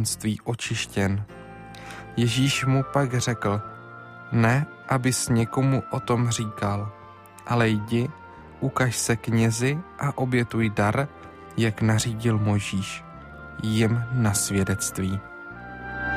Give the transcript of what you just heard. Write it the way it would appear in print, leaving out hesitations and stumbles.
náboženství očištěn. Ježíš mu pak řekl, ne, abys někomu o tom říkal, ale jdi, ukaž se knězi a obětuj dar, jak nařídil Mojžíš, jim na svědectví.